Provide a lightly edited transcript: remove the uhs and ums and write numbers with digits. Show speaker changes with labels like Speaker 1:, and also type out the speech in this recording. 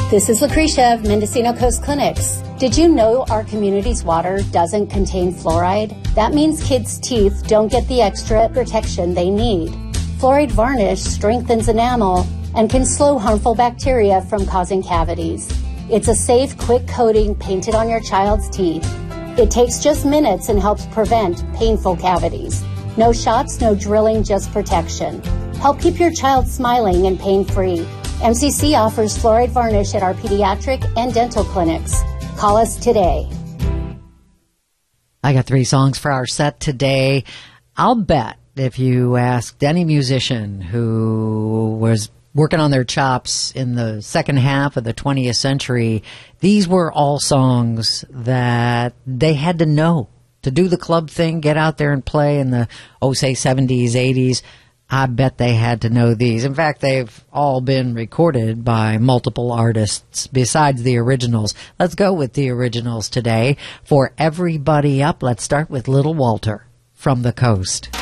Speaker 1: This is Lucretia of Mendocino Coast Clinics. Did you know our community's water doesn't contain fluoride? That means kids' teeth don't get the extra protection they need. Fluoride varnish strengthens enamel and can slow harmful bacteria from causing cavities. It's a safe, quick coating painted on your child's teeth. It takes just minutes and helps prevent painful cavities. No shots, no drilling, just protection. Help keep your child smiling and pain-free. MCC offers fluoride varnish at our pediatric and dental clinics. Call us today.
Speaker 2: I got 3 songs for our set today. I'll bet if you asked any musician who was working on their chops in the second half of the 20th century, these were all songs that they had to know to do the club thing, get out there and play in the, say, 70s, 80s. I bet they had to know these. In fact, they've all been recorded by multiple artists besides the originals. Let's go with the originals today. For Everybody Up, let's start with Little Walter from the Coast.